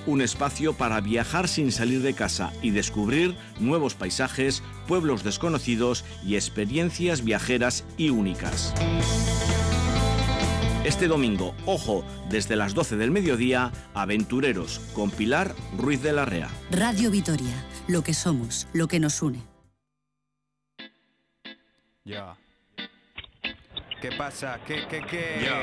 un espacio para viajar sin salir de casa y descubrir nuevos paisajes, pueblos desconocidos y experiencias viajeras y únicas. Este domingo, ojo, desde las 12 del mediodía, Aventureros, con Pilar Ruiz de Larrea. Radio Vitoria, lo que somos, lo que nos une. Ya. ¿Qué pasa? ¿Qué?